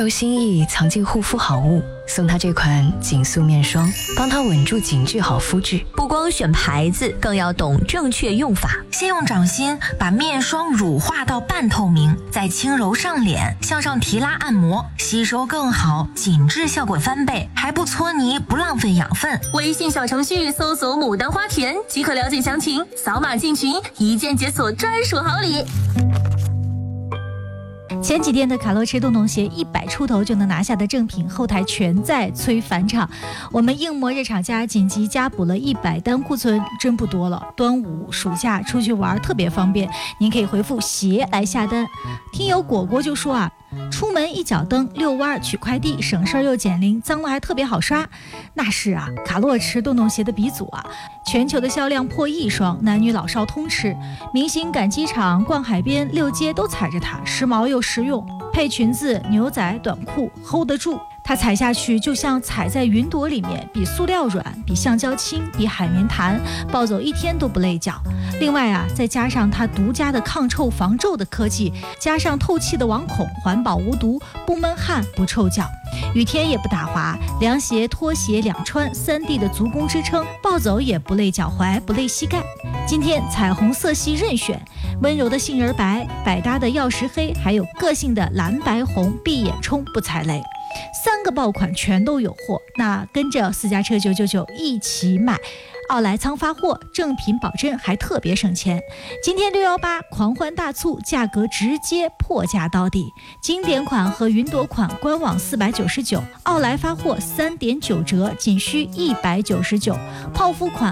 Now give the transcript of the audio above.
柔心意藏进护肤好物，送她这款紧塑面霜，帮她稳住紧致好肤质。 不光选牌子，更要懂正确用法。 先用掌心把面霜乳化到半透明，再轻柔上脸，向上提拉按摩，吸收更好，紧致效果翻倍，还不搓泥，不浪费养分。 微信小程序搜索牡丹花田即可了解详情，扫码进群，一键解锁专属好礼。 前几天的卡乐驰洞洞鞋100出头就能拿下的正品，后台全在催返场。我们硬膜热厂家紧急加补了100单库存，真不多了。端午暑假出去玩特别方便，您可以回复鞋来下单。听友果果就说出门一脚蹬遛弯取快递，省事儿又减龄，脏了还特别好刷。那是卡乐驰洞洞鞋的鼻祖全球的销量破1亿双，男女老少通吃。明星赶机场、逛海边、溜街都踩着它，时髦又实用，配裙子、牛仔、短裤 hold 得住。它踩下去就像踩在云朵里面，比塑料软，比橡胶轻，比海绵弹，抱走1天都不累脚。另外再加上它独家的抗臭防皱的科技，加上透气的网孔，环保无毒，不闷汗不臭脚，雨天也不打滑，凉鞋拖鞋两穿，3D 的足弓支撑，抱走也不累脚踝不累膝盖。今天彩虹色系任选，温柔的杏仁白，百搭的曜石黑，还有个性的蓝白红，闭眼冲不踩雷，3个爆款全都有货。那跟着私家车999一起买，奥莱仓发货，正品保真，还特别省钱。今天618狂欢大促，价格直接破价到底。经典款和云朵款官网499，奥莱发货3.9折，仅需199。泡芙款